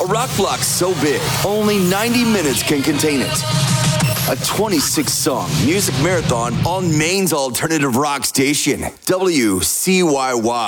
rock block so big, only 90 minutes can contain it. A 26-song music marathon on Maine's alternative rock station, WCYY.